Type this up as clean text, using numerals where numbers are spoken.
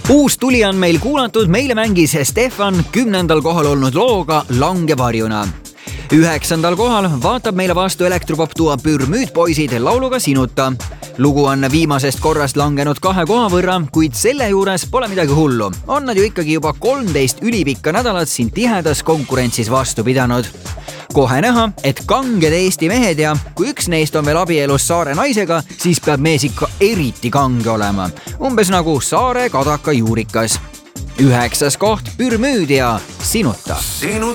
Uus tulija on meil kuulatud, meile mängis Stefan 10. kohal olnud looga Lange varjuna. 9. kohal vaatab meile vastu elektropop-duo Pürmüüdpoisid lauluga Sinuta. Lugu on viimasest korrast langenud 2 koha võrra, kuid selle juures pole midagi hullu. On nad ju ikkagi juba 13 ülipikka nädalat siin tihedas konkurentsis vastu pidanud. Kohe näha, et kanged Eesti mehed ja kui üks neist on veel abielus Saare naisega, siis peab mees ikka eriti kange olema. Umbes nagu Saare kadaka juurikas. 9. koht Pürmüüd ja Sinuta.